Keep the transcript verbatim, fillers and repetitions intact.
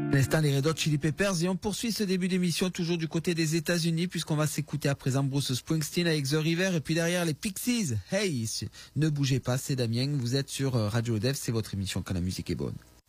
L'instant, les Red Hot Chili Peppers, et on poursuit ce début d'émission toujours du côté des États-Unis, puisqu'on va s'écouter à présent Bruce Springsteen avec The River, et puis derrière les Pixies. Hey, ne bougez pas, c'est Damien, vous êtes sur Radio Dev, c'est votre émission Quand la musique est bonne.